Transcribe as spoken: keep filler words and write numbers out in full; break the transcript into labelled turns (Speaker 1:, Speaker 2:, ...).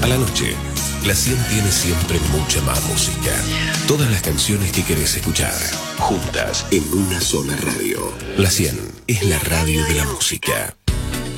Speaker 1: la noche, La cien tiene siempre mucha más música. Todas las canciones que querés escuchar, juntas en una sola radio. La cien es la radio de la música.